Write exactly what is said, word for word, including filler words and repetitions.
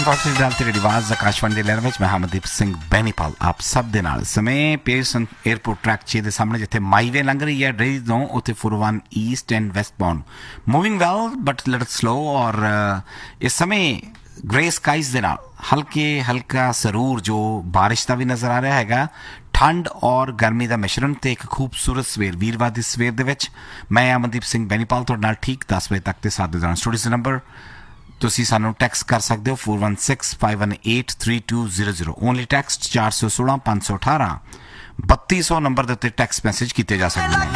ਬਹੁਤ ਸਤਿ ਸ਼੍ਰੀ ਅਕਾਲ। ਤੇਰੀ ਆਵਾਜ਼ ਆਕਾਸ਼ਵਾਣੀ ਦੇ ਲਹਿਰਾਂ ਵਿੱਚ ਮੈਂ ਅਮਨਦੀਪ ਸਿੰਘ ਬੈਨੀਪਾਲ ਆਪ ਸਭ ਦੇ ਨਾਲ ਸਮੇਂ ਪੀਅਰਸਨ 에ਅਰਪੋਰਟ ਟਰੈਕ ਛੇ ਦੇ ਸਾਹਮਣੇ ਜਿੱਥੇ ਮਾਈਵੇ ਲੰਘ ਰਹੀ ਹੈ ਡਰੇਜ਼ ਤੋਂ ਉੱਥੇ four one East and West bound moving well but little slow ਔਰ ਇਸ ਸਮੇਂ ਗ੍ਰੇ ਸਕਾਈਜ਼ ਦੇ ਨਾਲ ਹਲਕੇ ਹਲਕਾ ਸਰੂਰ ਜੋ ਬਾਰਿਸ਼ ਦਾ ਵੀ ਨਜ਼ਰ ਆ ਰਿਹਾ ਹੈਗਾ। ਠੰਡ ਔਰ ਗਰਮੀ ਦਾ ਮਿਸ਼ਰਣ ਤੇ ਇੱਕ ਖੂਬਸੂਰਤ ਸਵੇਰ ਵੀਰਵਾਰ ਦੀ ਸਵੇਰ ਦੇ ਵਿੱਚ ਮੈਂ ਅਮਨਦੀਪ ਸਿੰਘ ਬੈਨੀਪਾਲ ਤੁਹਾਡੇ ਨਾਲ ਠੀਕ ਦਸ ਵਜੇ ਤੱਕ ਦੇ ਸਾਥ ਦੇ ਦੌਰਾਨ ਸਟੂਡੀਓ ਦਾ ਨੰਬਰ ਤੁਸੀਂ ਸਾਨੂੰ ਟੈਕਸਟ ਕਰ ਸਕਦੇ ਹੋ four one six five one eight three two zero zero only text ਚਾਰ ਸੌ ਸੋਲਾਂ ਪੰਜ ਸੌ ਅਠਾਰਾਂ ਬੱਤੀ ਸੌ ਨੰਬਰ ਦੇ ਉੱਤੇ ਟੈਕਸਟ ਮੈਸੇਜ ਕੀਤੇ ਜਾ ਸਕਦੇ ਨੇ।